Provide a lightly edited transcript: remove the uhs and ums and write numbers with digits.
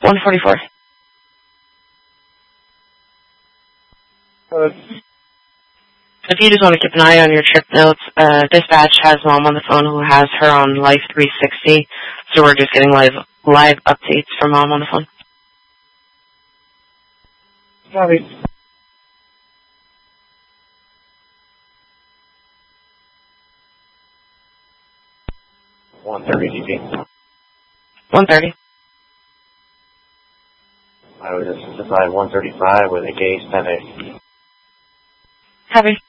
144. If you just want to keep an eye on your trip notes, dispatch has Mom on the phone who has her on Life 360, so we're just getting live updates from Mom on the phone. Copy. GP. 130. I was just 135 with a gauge 10A. Copy.